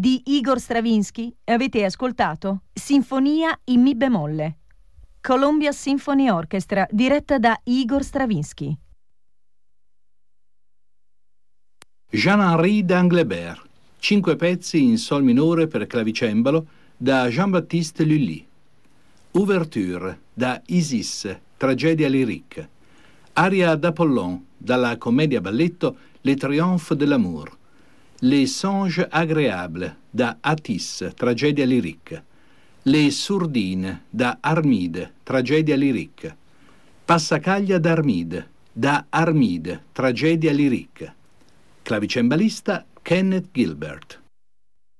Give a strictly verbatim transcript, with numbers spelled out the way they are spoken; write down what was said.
di Igor Stravinsky. Avete ascoltato Sinfonia in Mi bemolle, Columbia Symphony Orchestra, diretta da Igor Stravinsky. Jean-Henri d'Anglebert, cinque pezzi in sol minore per clavicembalo da Jean-Baptiste Lully. Ouverture da Isis, tragedia lyrique. Aria d'Apollon dalla commedia balletto Les Triomphes de l'amour. Les songes agréables da Atis, tragedia lyrique. Les sourdines da Armide, tragedia lyrique. Passacaglia d'Armide da Armide, tragedia lyrique. Clavicembalista Kenneth Gilbert.